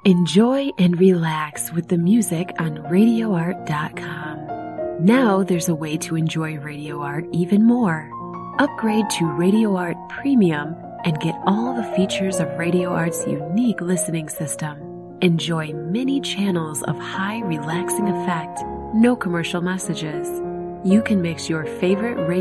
Enjoy and relax with the music on RadioArt.com. Now there's a way to enjoy Radio Art even more. Upgrade to Radio Art Premium and get all the features of Radio Art's unique listening system. Enjoy many channels of high relaxing effect, no commercial messages. You can mix your favorite